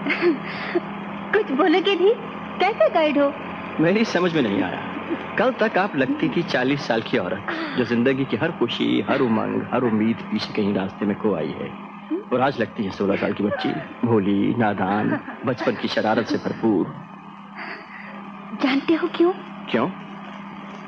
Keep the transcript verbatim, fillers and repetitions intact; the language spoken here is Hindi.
कुछ बोलोगे भी? कैसे गाइड हो? मेरी समझ में नहीं आया। कल तक आप लगती थी चालीस साल की औरत जो जिंदगी की हर खुशी, हर उमंग, हर उम्मीद पीछे कहीं रास्ते में खो आई है, और आज लगती है सोलह साल की बच्ची, भोली, नादान, बचपन की शरारत से भरपूर। जानते हो क्यों? क्यों?